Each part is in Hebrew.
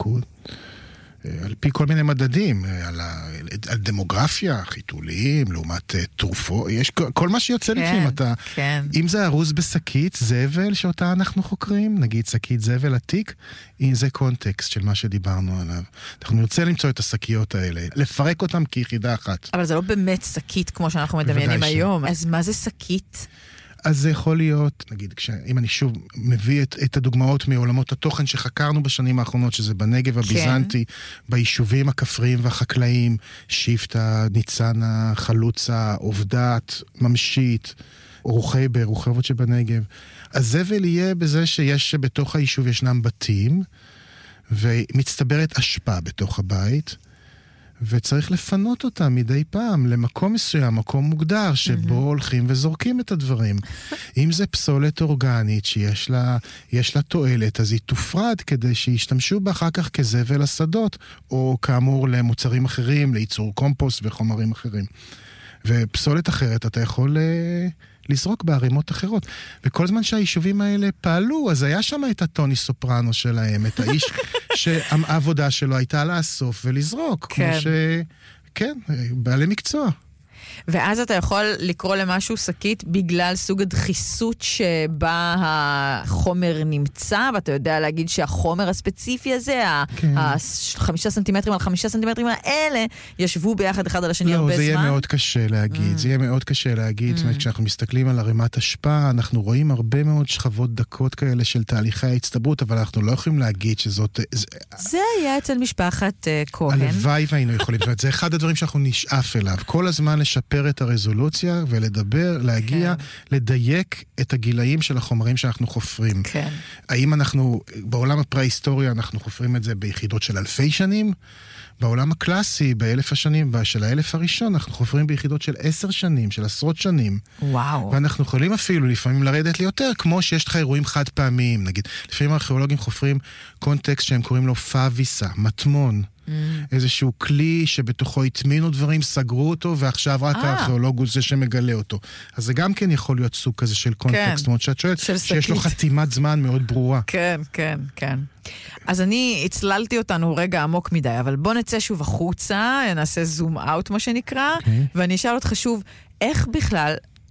התנהגות, על פי כל מיני מדדים, על דמוגרפיה, חיתולים, לעומת תרופות, יש כל מה שיוצא לפעמים, אם זה ארוז בשקית זבל שאותה אנחנו חוקרים, נגיד שקית זבל עתיק, אם זה קונטקסט של מה שדיברנו עליו. אנחנו נרצה למצוא את השקיות האלה, לפרק אותם כיחידה אחת. אבל זה לא באמת שקית כמו שאנחנו מדמיינים היום, אז מה זה שקית? אז זה יכול להיות, נגיד, אם אני שוב מביא את הדוגמאות מעולמות התוכן שחקרנו בשנים האחרונות, שזה בנגב הביזנטי, ביישובים הכפריים והחקלאים, שיפטה, ניצנה, חלוצה, עובדת, ממשית, רוחבות שבנגב. הזבל יהיה בזה שיש בתוך היישוב ישנם בתים, ומצטברת אשפה בתוך הבית, וצריך לפנות אותה מדי פעם למקום מסוים, מקום מוגדר, שבו הולכים וזורקים את הדברים. אם זה פסולת אורגנית שיש לה תועלת, אז היא תופרד כדי שישתמשו בה אחר כך כזבל לשדות, או כאמור למוצרים אחרים, לייצור קומפוסט וחומרים אחרים. ופסולת אחרת אתה יכול לזרוק בערימות אחרות. וכל זמן שהיישובים האלה פעלו, אז היה שם את הטוני סופרנו שלהם, את האיש שהעבודה שלו הייתה לאסוף ולזרוק. כן. כן, בעלי מקצוע. ואז אתה יכול לקרוא למשהו שקית בגלל סוג הדחיסות שבה החומר נמצא, ואתה יודע להגיד שהחומר הספציפי הזה, 5 סנטימטרים על 5 סנטימטרים האלה, ישבו ביחד אחד על השני הרבה זמן. לא, זה יהיה מאוד קשה להגיד. זה יהיה מאוד קשה להגיד. זאת אומרת, כשאנחנו מסתכלים על ערימת השפעה, אנחנו רואים הרבה מאוד שכבות דקות כאלה של תהליכי ההצטברות, אבל אנחנו לא יכולים להגיד שזאת... זה היה אצל משפחת כהן. הלוואי והיינו יכולים. זאת אומרת, זה אחד הדברים שאנחנו נשאף אליו. כל הזמן לשפר את הרזולוציה ולדבר, להגיע, לדייק את הגילאים של החומרים שאנחנו חופרים. כן. האם אנחנו, בעולם הפרה-היסטוריה אנחנו חופרים את זה ביחידות של אלפי שנים? בעולם הקלאסי, באלף השנים, של האלף הראשון, אנחנו חופרים ביחידות של 10 שנים, של עשרות שנים. וואו. ואנחנו יכולים אפילו לפעמים לרדת ליותר, כמו שיש לך אירועים חד פעמיים, נגיד. לפעמים הארכיאולוגים חופרים קונטקסט שהם קוראים לו פאביסה, מטמון. איזשהו כלי שבתוכו התמינו דברים, סגרו אותו, ועכשיו רק הארכיאולוג הוא זה שמגלה אותו. אז זה גם כן יכול להיות סוג כזה של קונטקסט, זאת אומרת שאת שואלת, שיש לו חתימת זמן מאוד ברורה. כן, כן, כן. אז אני הצללתי אותנו רגע עמוק מדי, אבל בוא נצא שוב החוצה, נעשה זום אאוט מה שנקרא, ואני אשאל אותך שוב, איך בכלל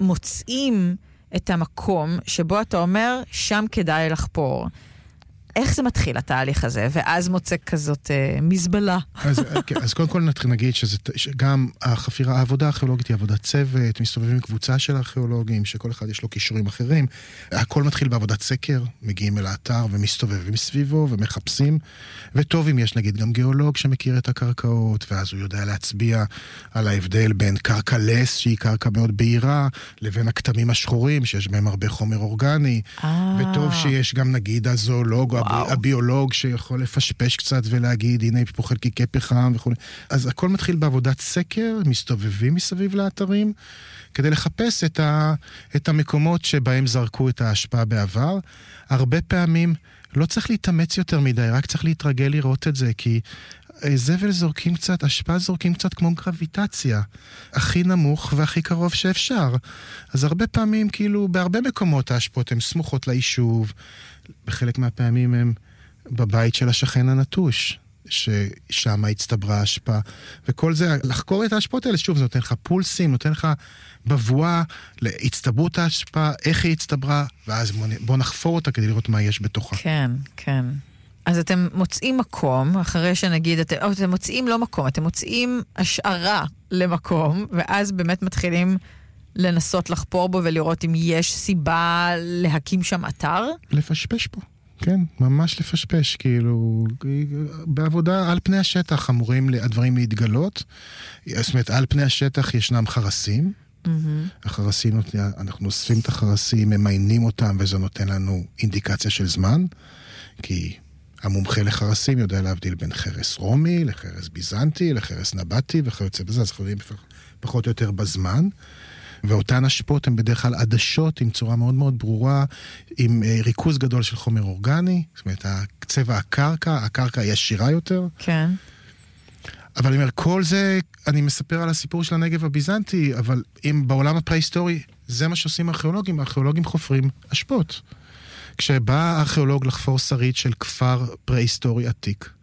מוצאים את המקום שבו אתה אומר, שם כדאי לחפור? איך זה מתחיל התהליך הזה? ואז מוצא כזאת מזבלה. אז קודם כל נגיד שגם החפירה, העבודה הארכיאולוגית היא עבודת צוות, מסתובבים קבוצה של ארכיאולוגים, שכל אחד יש לו קישורים אחרים. הכל מתחיל בעבודת סקר, מגיעים אל האתר ומסתובבים סביבו ומחפשים. וטוב אם יש נגיד גם גיאולוג שמכיר את הקרקעות, ואז הוא יודע להצביע על ההבדל בין קרקע לס, שהיא קרקע מאוד בהירה, לבין הכתמים השחורים, שיש בהם הרבה חומר אורגני. וטוב שיש גם נגיד הזואולוג הביולוג שיכול לפשפש קצת ולהגיד, הנה פה חלקיקי פחם וכו'. אז הכל מתחיל בעבודת סקר, מסתובבים מסביב לאתרים, כדי לחפש את המקומות שבהם זרקו את ההשפעה בעבר. הרבה פעמים לא צריך להתאמץ יותר מדי, רק צריך להתרגל לראות את זה, כי זבל זורקים קצת, השפעה זורקים קצת כמו גרביטציה. הכי נמוך והכי קרוב שאפשר. אז הרבה פעמים, כאילו, בהרבה מקומות ההשפעות הן סמוכות ליישוב, בחלק מהפעמים הם בבית של השכן הנטוש, ששם הצטברה ההשפעה. וכל זה, לחקור את ההשפעות האלה, שוב, זה נותן לך פולסים, נותן לך בבואה להצטברות ההשפעה, איך היא הצטברה, ואז בוא נחפור אותה כדי לראות מה יש בתוכה. כן, כן. אז אתם מוצאים מקום, אחרי שנגיד, אתם מוצאים לא מקום, אתם מוצאים השערה למקום, ואז באמת מתחילים לנסות לחפור בו ולראות אם יש סיבה להקים שם אתר? לפשפש פה, כן, ממש לפשפש, כאילו, בעבודה על פני השטח אמורים הדברים להתגלות, זאת אומרת, על פני השטח ישנם חרסים, החרסים, אנחנו אוספים את החרסים, ממיינים אותם, וזה נותן לנו אינדיקציה של זמן, כי המומחה לחרסים יודע להבדיל בין חרס רומי, לחרס ביזנטי, לחרס נבטי, וכיוצא בזה, אז אנחנו יודעים פחות או יותר בזמן, ואותן השפעות הן בדרך כלל עדשות עם צורה מאוד מאוד ברורה, עם ריכוז גדול של חומר אורגני, זאת אומרת, צבע הקרקע היא עשירה יותר. כן. אבל אני אומר, כל זה, אני מספר על הסיפור של הנגב הביזנטי, אבל אם בעולם הפרה-היסטורי, זה מה שעושים הארכיאולוגים, הארכיאולוגים חופרים השפעות. כשבא הארכיאולוג לחפור שריד של כפר פרה-היסטורי עתיק,